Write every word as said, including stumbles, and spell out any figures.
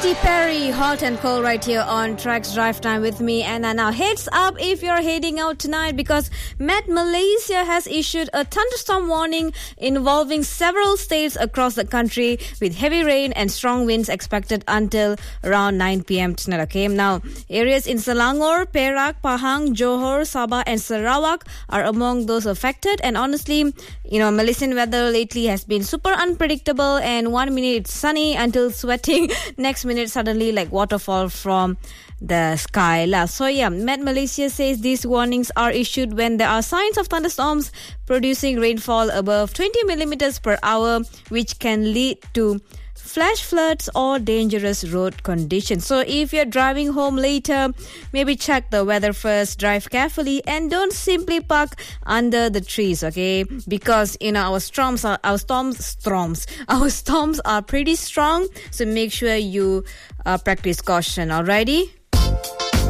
Katy Perry, Hot and Cold right here on Tracks Drive Time with me, Anna. Now, heads up if you're heading out tonight because Met Malaysia has issued a thunderstorm warning involving several states across the country with heavy rain and strong winds expected until around nine p.m. tonight, okay? Now, areas in Selangor, Perak, Pahang, Johor, Sabah and Sarawak are among those affected. And honestly, you know, Malaysian weather lately has been super unpredictable, and one minute it's sunny until sweating. Next minute, suddenly like waterfall from the sky. So yeah, Met Malaysia says these warnings are issued when there are signs of thunderstorms producing rainfall above twenty millimeters per hour, which can lead to flash floods or dangerous road conditions. So if you're driving home later, maybe check the weather first, drive carefully, and don't simply park under the trees, okay? Because, you know, our storms are, our storms, storms, our storms are pretty strong. So make sure you uh, practice caution, alrighty?